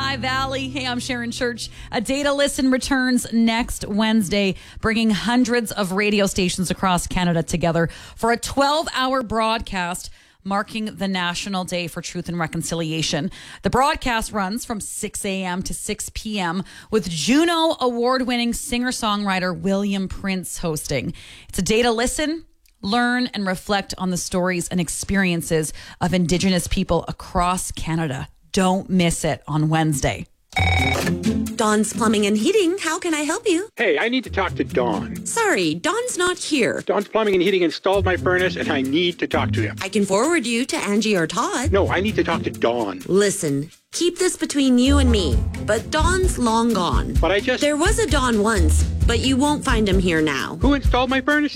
Lehigh Valley. Hey, I'm Sharon Church. A Data Listen returns next Wednesday, bringing hundreds of radio stations across Canada together for a 12-hour broadcast marking the National Day for Truth and Reconciliation. The broadcast runs from 6 a.m. to 6 p.m. with Juno award-winning singer-songwriter William Prince hosting. It's a day to listen, learn, and reflect on the stories and experiences of Indigenous people across Canada. Don't miss it on Wednesday. Dawn's Plumbing and Heating, how can I help you? Hey, I need to talk to Dawn. Sorry, Dawn's not here. Dawn's Plumbing and Heating installed my furnace, and I need to talk to him. I can forward you to Angie or Todd. No, I need to talk to Dawn. Listen, keep this between you and me, but Dawn's long gone. But There was a Dawn once, but you won't find him here now. Who installed my furnace?